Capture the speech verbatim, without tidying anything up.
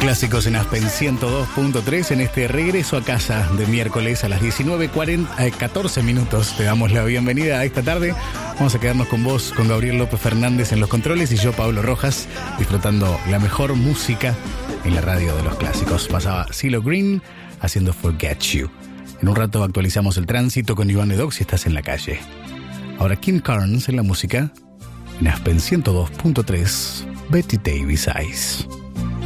Clásicos en Aspen ciento dos punto tres en este regreso a casa de miércoles a las diecinueve cuarenta, eh, catorce minutos. Te damos la bienvenida a esta tarde. Vamos a quedarnos con vos, con Gabriel López Fernández en los controles y yo, Pablo Rojas, disfrutando la mejor música en la radio de los clásicos. Pasaba CeeLo Green haciendo Forget You. En un rato actualizamos el tránsito con Iván Edox si estás en la calle. Ahora Kim Carnes en la música en Aspen ciento dos punto tres, Betty Davis Eyes.